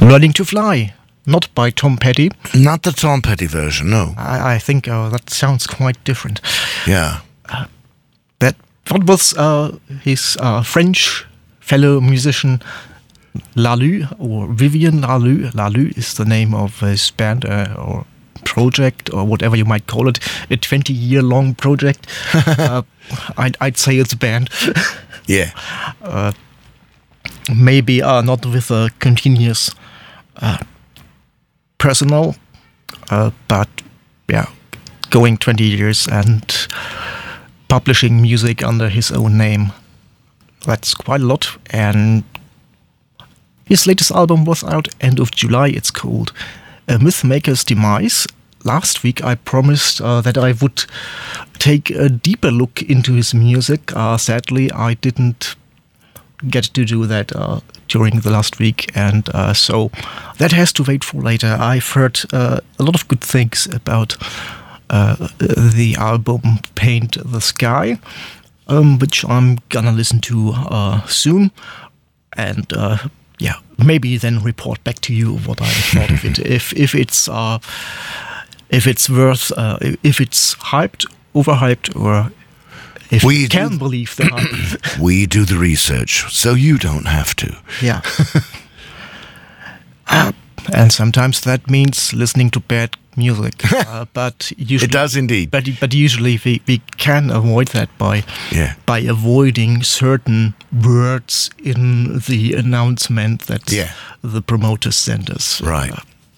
Learning to Fly, not by Tom Petty. Not the Tom Petty version, no. I think that sounds quite different. Yeah. That was his French fellow musician Laloux, or Vivian Laloux. Laloux is the name of his band or project, or whatever you might call it. A 20-year-long project. I'd say it's a band. Yeah. Maybe not with a continuous personnel, but yeah, going 20 years and publishing music under his own name. That's quite a lot. And his latest album was out end of July. It's called A Mythmaker's Demise. Last week I promised that I would take a deeper look into his music. Sadly, I didn't get to do that during the last week, and so that has to wait for later. I've heard a lot of good things about the album Paint the Sky, which I'm gonna listen to soon, and yeah, maybe then report back to you what I thought of it. If it's worth, if it's hyped, overhyped, or if we can believe the hype. We do the research, so you don't have to. Yeah. And sometimes that means listening to bad music. But usually, it does indeed. But usually we can avoid that by avoiding certain words in the announcement that the promoters send us. Right.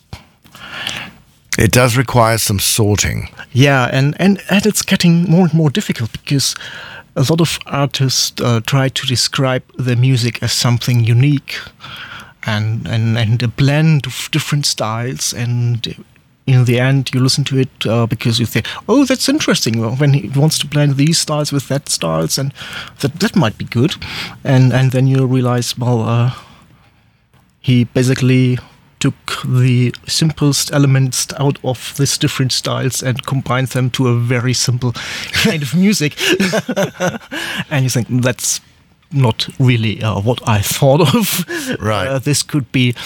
It does require some sorting. Yeah, and it's getting more and more difficult because a lot of artists try to describe their music as something unique and a blend of different styles, and in the end you listen to it because you think, oh, that's interesting, when he wants to blend these styles with that styles, and that might be good, and then you realize, well, he basically took the simplest elements out of these different styles and combined them to a very simple kind of music. And you think, that's not really what I thought of. Right. This could be.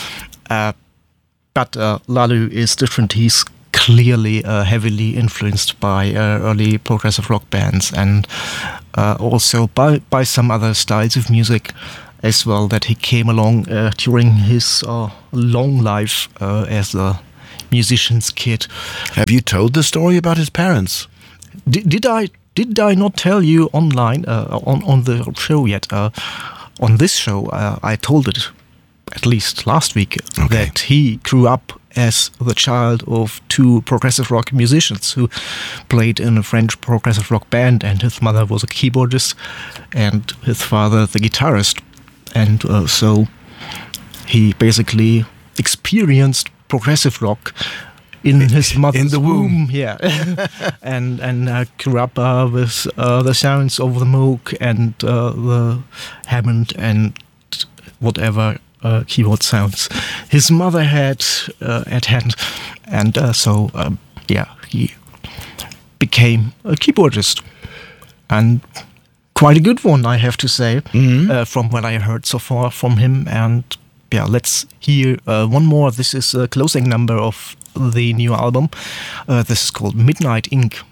But Laloux is different. He's clearly heavily influenced by early progressive rock bands, and also by some other styles of music as well that he came along during his long life as a musician's kid. Have you told the story about his parents? Did I not tell you online on the show yet? On this show, I told it at least last week that he grew up as the child of two progressive rock musicians who played in a French progressive rock band, and his mother was a keyboardist and his father the guitarist. And so he basically experienced progressive rock in his mother's womb. Yeah. and grew up with the sounds of the Moog and the Hammond and whatever keyboard sounds his mother had at hand. And so he became a keyboardist. And quite a good one, I have to say, from what I heard so far from him. And yeah, let's hear one more. This is a closing number of the new album. This is called Midnight Ink.